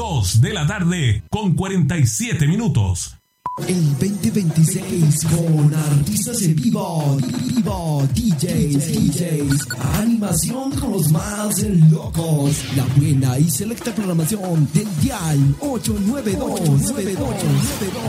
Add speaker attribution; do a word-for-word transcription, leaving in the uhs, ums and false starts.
Speaker 1: dos de la tarde con cuarenta y siete minutos.
Speaker 2: El veinte veintiséis con artistas en vivo, vivo, D Js, D Js, animación con los más locos, la buena y selecta programación del Dial ocho nueve dos nueve dos nueve dos.